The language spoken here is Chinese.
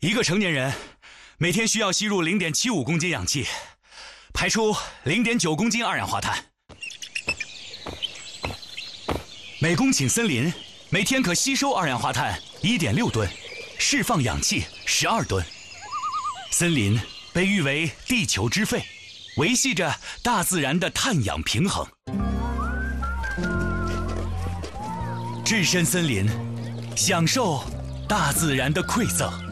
一个成年人每天需要吸入0.75公斤氧气，排出0.9公斤二氧化碳。每公顷森林每天可吸收二氧化碳1.6吨，释放氧气12吨。森林被誉为地球之肺，维系着大自然的碳氧平衡。置身森林，享受大自然的馈赠。